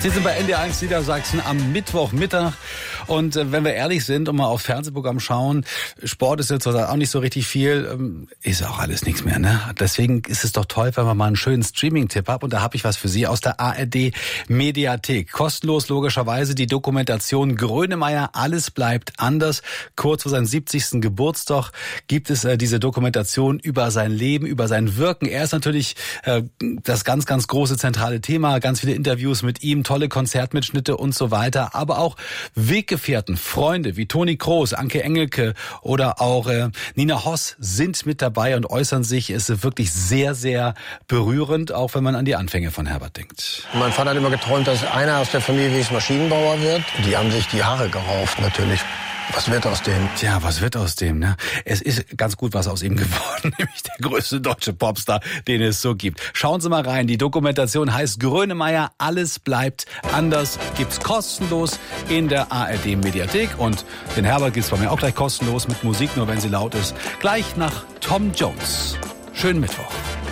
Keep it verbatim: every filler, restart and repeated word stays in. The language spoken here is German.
Sie sind bei N D R eins Niedersachsen am Mittwochmittag. Und äh, wenn wir ehrlich sind und mal aufs Fernsehprogramm schauen, Sport ist jetzt auch nicht so richtig viel, ähm, ist auch alles nichts mehr, ne? Deswegen ist es doch toll, wenn man mal einen schönen Streaming-Tipp hat. Und da habe ich was für Sie aus der A R D-Mediathek. Kostenlos logischerweise die Dokumentation Grönemeyer, alles bleibt anders. Kurz vor seinem siebzigsten Geburtstag gibt es äh, diese Dokumentation über sein Leben, über sein Wirken. Er ist natürlich äh, das ganz, ganz große zentrale Thema. Ganz viele Interviews mit ihm, tolle Konzertmitschnitte und so weiter. Aber auch Weggefährten, Freunde wie Toni Kroos, Anke Engelke oder auch äh, Nina Hoss sind mit dabei und äußern sich. Es ist wirklich sehr, sehr berührend, auch wenn man an die Anfänge von Herbert denkt. Mein Vater hat immer geträumt, dass einer aus der Familie Maschinenbauer wird. Die haben sich die Haare gerauft natürlich. Was wird aus dem? Tja, was wird aus dem, ne? Es ist ganz gut was aus ihm geworden, nämlich der größte deutsche Popstar, den es so gibt. Schauen Sie mal rein, die Dokumentation heißt Grönemeyer, alles bleibt anders. Gibt's kostenlos in der A R D-Mediathek und den Herbert gibt's bei mir auch gleich kostenlos mit Musik, nur wenn sie laut ist. Gleich nach Tom Jones. Schönen Mittwoch.